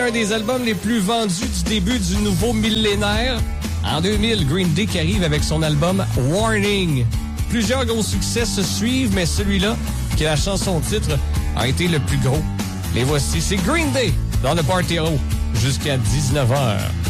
Un des albums les plus vendus du début du nouveau millénaire. En 2000, Green Day qui arrive avec son album Warning. Plusieurs gros succès se suivent, mais celui-là, qui est la chanson-titre, a été le plus gros. Les voici, c'est Green Day dans le Party Row jusqu'à 19h.